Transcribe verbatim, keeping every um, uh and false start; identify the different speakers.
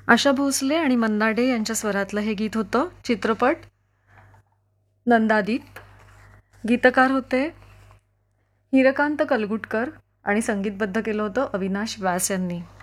Speaker 1: आशा भोसले आणि मन्ना डे यांच्या स्वरातलं हे गीत होतं. चित्रपट नंदादीप. गीतकार होते हिरकांत कलगुटकर आणि संगीतबद्ध केलं होतं अविनाश व्यास यांनी.